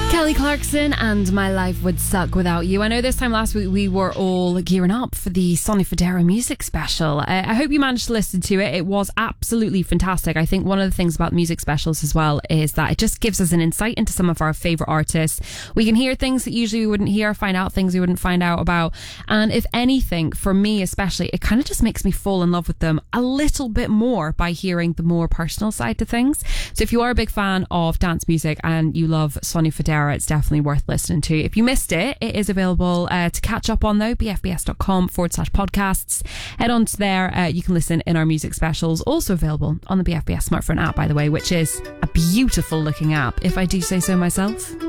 Kelly Clarkson and My Life Would Suck Without You. I know this time last week we were all gearing up for the Sonny Fodera music special. I hope you managed to listen to it. It was absolutely fantastic. I think one of the things about music specials as well is that it just gives us an insight into some of our favourite artists. We can hear things that usually we wouldn't hear, find out things we wouldn't find out about. And if anything, for me especially, it kind of just makes me fall in love with them a little bit more by hearing the more personal side to things. So if you are a big fan of dance music and you love Sonny Fodera, it's definitely worth listening to. If you missed it, it is available to catch up on though, bfbs.com/podcasts. Head on to there. You can listen in our music specials, also available on the BFBS smartphone app, by the way, which is a beautiful looking app, if I do say so myself.